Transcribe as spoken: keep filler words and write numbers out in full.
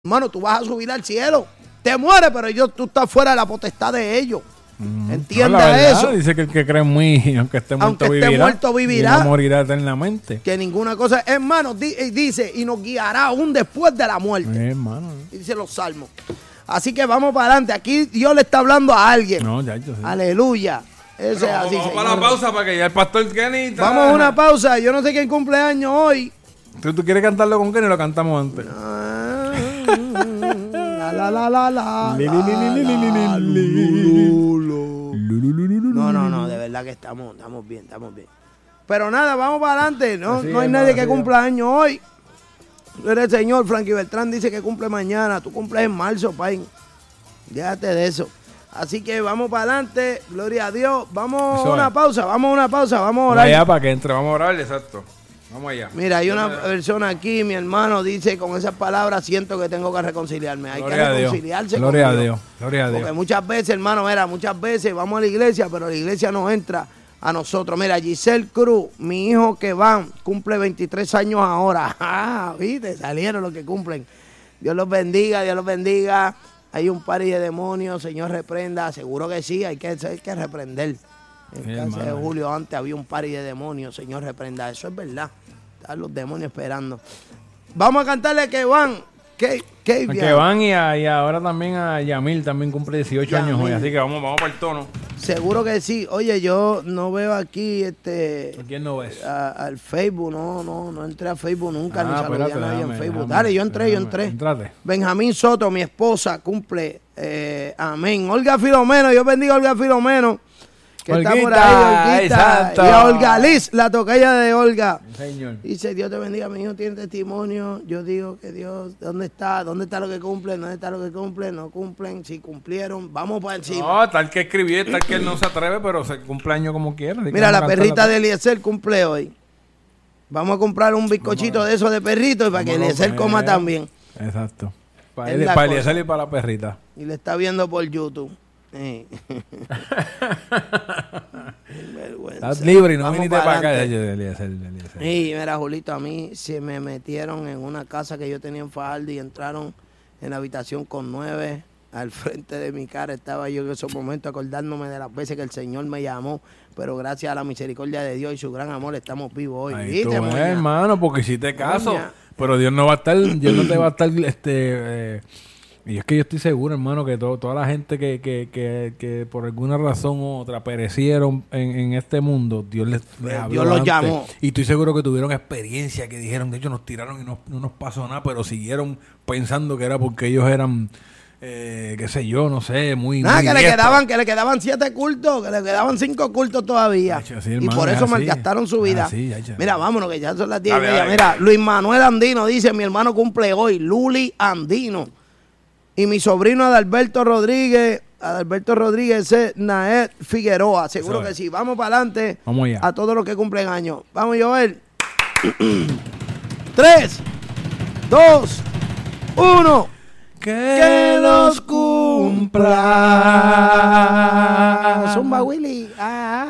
Hermano, tú vas a subir al cielo. Te mueres, pero ellos, tú estás fuera de la potestad de ellos. Mm, Entienda no, eso. Dice que el que cree muy, aunque esté muerto, aunque esté vivirá, muerto vivirá. Y no morirá eternamente. Que ninguna cosa, hermano, di, dice, y nos guiará aún después de la muerte. Eh, hermano. Dice los salmos. Así que vamos para adelante. Aquí Dios le está hablando a alguien. No, ya, yo sé. Aleluya. Eso es así, vamos para la pausa para que ya el pastor Kenny está... Vamos a una pausa. Yo no sé quién cumpleaños hoy. ¿Tú, tú quieres cantarlo con Kenny o lo cantamos antes? Ah, la la la la la. No, no, no, de verdad que estamos, estamos bien, estamos bien. Pero nada, vamos para adelante. No, no hay nadie que cumpla años hoy. Tú eres el señor. Frankie Beltrán dice que cumple mañana. Tú cumples en marzo, paín. Déjate de eso. Así que vamos para adelante. Gloria a Dios. Vamos a una pausa, vamos a una pausa, vamos a orar. Allá para que entre, vamos a orar, exacto. Vamos allá. Mira, hay una persona aquí, mi hermano, dice con esas palabras siento que tengo que reconciliarme. Hay Gloria que reconciliarse con Gloria Dios. a Dios. Gloria a Dios. Porque muchas veces, hermano, mira, muchas veces vamos a la iglesia, pero la iglesia no entra a nosotros. Mira, Giselle Cruz, mi hijo que va, cumple veintitrés años ahora. Ah, viste, salieron los que cumplen. Dios los bendiga, Dios los bendiga. Hay un par de demonios, Señor reprenda. Seguro que sí, hay que, hay que reprender. En el caso de Julio antes había un par de demonios, Señor reprenda. Eso es verdad. Están los demonios esperando. Vamos a cantarle que van. Que, que, que van y, a, y ahora también a Yamil también cumple dieciocho Yamil. años hoy. Así que vamos, vamos para el tono. Seguro que sí. Oye, yo no veo aquí este. ¿A quién no ves? A, al Facebook, no, no, no entré a Facebook nunca, ah, ni saludé espérate, a nadie déjame, en Facebook. Déjame, Dale, yo entré, déjame, yo entré. Entrate. Benjamín Soto, mi esposa, cumple. Eh, amén. Olga Filomeno, yo bendigo a Olga Filomeno. Que Olguita, está por ahí, Olguita. Y a Olga Liz, la tocaya de Olga. Señor. Dice, Dios te bendiga, mi hijo tiene testimonio. Yo digo que Dios, ¿dónde está? ¿Dónde está lo que cumplen? ¿Dónde está lo que cumplen? No cumplen. Si cumplieron, vamos para encima. No, tal que escribí, tal que él no se atreve, pero se cumple año como quiera. Mira, la perrita de Eliezer cumple hoy. Vamos a comprar un bizcochito de esos de perrito y para que Eliezer coma también. Exacto. Para él, para Eliezer y para la perrita. Y le está viendo por YouTube. Eh. Estás libre y no viniste para acá. Eliezer, Eliezer. Y mira, Julito, a mí se me metieron en una casa que yo tenía en Fajardo y entraron en la habitación con nueve. Al frente de mi cara estaba yo en esos momentos acordándome de las veces que el Señor me llamó, pero gracias a la misericordia de Dios y su gran amor estamos vivos hoy. Ahí ¿Viste, tú ves, hermano, porque hiciste caso. Moña. Pero Dios no va a estar, Dios no te va a estar, este, eh, y es que yo estoy seguro, hermano, que todo, toda la gente que, que, que, que por alguna razón u otra perecieron en, en este mundo, Dios les, les habló Dios los antes. llamó. Y estoy seguro que tuvieron experiencia, que dijeron, de hecho nos tiraron y no, no nos pasó nada, pero siguieron pensando que era porque ellos eran... Eh, qué sé yo, no sé, muy... Nada, muy que, le diestro. quedaban, que le quedaban siete cultos, que le quedaban cinco cultos todavía. Hecho, sí, y hermano, por eso así, malgastaron su vida. Así, hecho, Mira, vámonos, que ya son las diez y Dale, media. dale. Mira, Luis Manuel Andino dice, mi hermano cumple hoy, Luli Andino. Y mi sobrino Adalberto Rodríguez, Adalberto Rodríguez es Naed Figueroa. Seguro Eso que es. sí. Vamos para adelante. Vamos allá. A todos los que cumplen años. Vamos, Joel. Tres, dos, uno. Que los cumpla. Zumba, Will.